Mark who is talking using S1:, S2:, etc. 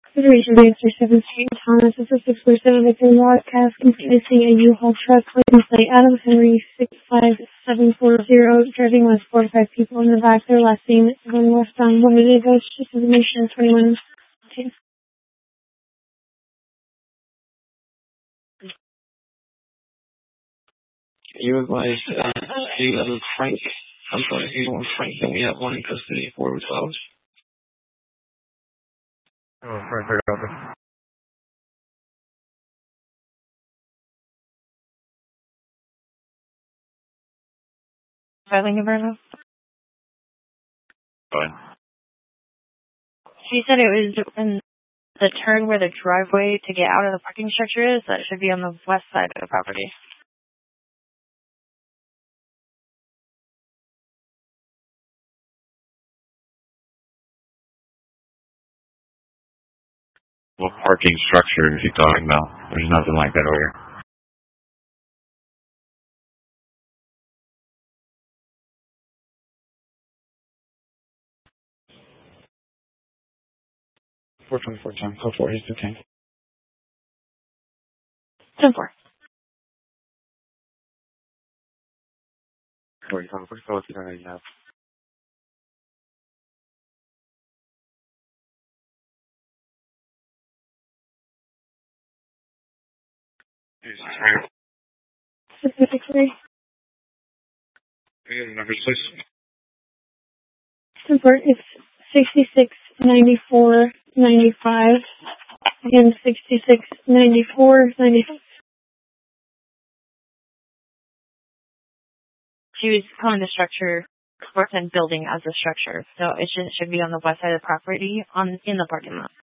S1: Federation Banker 7 St. Thomas is a 647 victim broadcast completely seeing a U-Haul truck license plate Adam Henry 65740 driving with 4 to 5 people in the back. Their last seen going westbound 1 minute ago. Just information 21. Okay.
S2: You advise Frank. I'm sorry, you want Frank, then we have one in custody for 12.
S3: Oh, Frank, I got this.
S4: Filing Inverno?
S3: Fine.
S4: She said it was in the turn where the driveway to get out of the parking structure is. That should be on the west side of the property.
S3: What parking structure is he talking about? There's nothing like that over here.
S2: Four 10. Code 4, he's detained.
S4: 10-4.
S3: What are you talking about? What do you have?
S1: Specifically.
S3: Can you get the numbers, please?
S1: Support is 669495. Again, 669495.
S4: She was calling the structure Sportsman building as a structure, so it should be on the west side of the property in the parking lot.